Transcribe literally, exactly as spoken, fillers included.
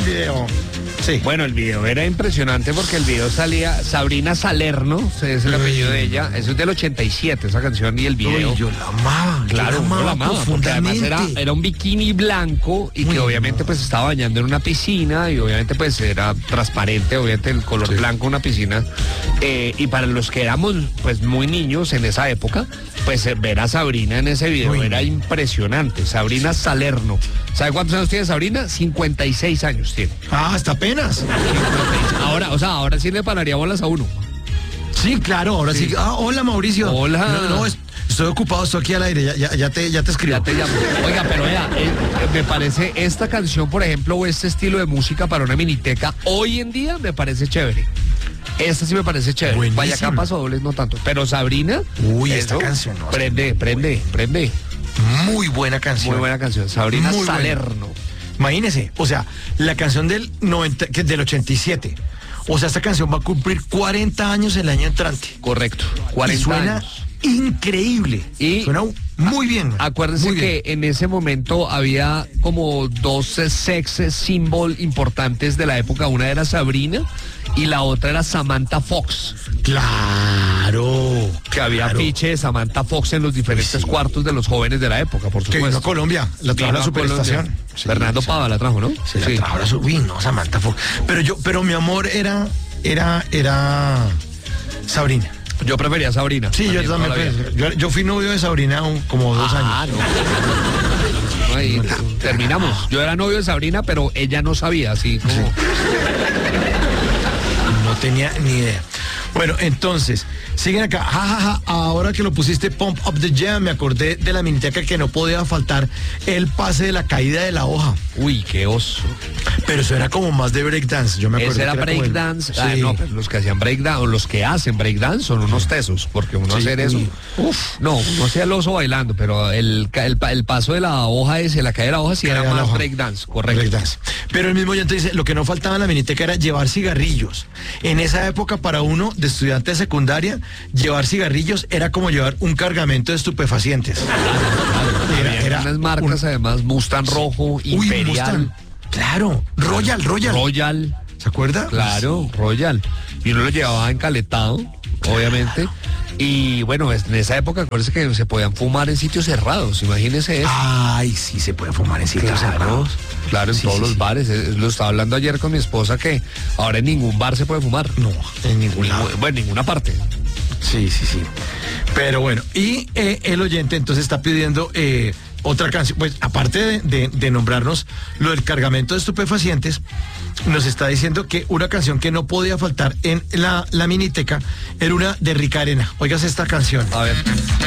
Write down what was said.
video. Sí. Bueno, el video era impresionante porque el video salía Sabrina Salerno, ese es el apellido de ella, eso es del ochenta y siete, esa canción y el video. Uy, yo la amaba. Claro, yo la amaba, yo la amaba porque además era, era un bikini blanco y Uy, que obviamente no. pues estaba bañando en una piscina y obviamente pues era transparente, obviamente el color Sí. blanco de una piscina. Eh, y para los que éramos pues muy niños en esa época, pues eh, ver a Sabrina en ese video Uy, era no. impresionante. Sabrina Salerno. ¿Sabe cuántos años tiene Sabrina? cincuenta y seis años tiene. Ah, hasta apenas. Ahora, o sea, ahora sí le pararía bolas a uno. Sí, claro, ahora sí. Sí. Ah, hola, Mauricio. Hola. No, no, es- estoy ocupado, estoy aquí al aire, ya, ya, ya te, ya te escribo. Ya te llamo. Oiga, pero vea, eh, me parece esta canción, por ejemplo, o este estilo de música para una miniteca, hoy en día me parece chévere. Esta sí me parece chévere. Buenísima. Vaya capas o dobles no tanto. Pero Sabrina. Uy, esta eso, canción, no, Prende, prende, prende. Muy buena canción. Muy buena canción. Sabrina Muy buena. Salerno. Imagínese, o sea, la canción del noventa, que del ochenta y siete. O sea, esta canción va a cumplir cuarenta años el año entrante. Correcto. Y cuarenta suena años. increíble. Y- suena muy bien. Acuérdense muy bien. que en ese momento había como dos eh, sex symbol importantes de la época. Una era Sabrina y la otra era Samantha Fox. Claro. Que había claro. afiche de Samantha Fox en los diferentes Sí. cuartos de los jóvenes de la época, por Que vino a supuesto. Colombia, la trajo a la Vino a superestación. Colombia. Sí, Fernando sí. Pava la trajo, ¿no? Se la trajo a la sub- Uy, no, Samantha Fox. Pero yo, pero mi amor era, era, era Sabrina. Yo prefería a Sabrina. Sí, yo toda también. la vida. pues, yo, yo fui novio de Sabrina un- como dos Ah, años. no. No, ahí terminamos. Yo era novio de Sabrina, pero ella no sabía, así como... No tenía ni idea. Bueno, entonces, siguen acá. Ja, ja, ja, ahora que lo pusiste Pump Up the Jam, me acordé de la miniteca que no podía faltar el pase de la caída de la hoja. Uy, qué oso. Pero eso era como más de breakdance. Yo me acuerdo. Ese era que como el- breakdance. Sí. Ah, no, pero los que hacían breakdance, o los que hacen breakdance son unos tesos, porque uno Sí, hacer eso. uy. Uf, no, uno hacía el oso bailando, pero el, ca- el, pa- el paso de la hoja ese, la caída de la hoja, sí Caída era de la más hoja. breakdance, correcto. Breakdance. Pero el mismo oyente dice, lo que no faltaba en la miniteca era llevar cigarrillos. En esa época, para uno de estudiante de secundaria, llevar cigarrillos era como llevar un cargamento de estupefacientes. Era, Había era unas marcas, un- además, Mustang rojo, Uy, Imperial, Mustang. Claro, Royal, Royal. Royal, ¿Se acuerda? claro, Royal. Y uno lo llevaba encaletado, obviamente. Y bueno, es- en esa época, acuérdense que se podían fumar en sitios cerrados, imagínense eso. Ay, sí, se puede fumar en sitios Claro, cerrados. claro, en Sí, todos sí, los sí. bares. Eh, Lo estaba hablando ayer con mi esposa que ahora en ningún bar se puede fumar. No, en ningún lado. Bueno, en ninguna parte. Sí, sí, sí. Pero bueno, y eh, el oyente entonces está pidiendo eh, otra canción. Pues aparte de, de- de nombrarnos lo del cargamento de estupefacientes, nos está diciendo que una canción que no podía faltar en la, la miniteca era una de Rica Arena. Oigas esta canción. A ver.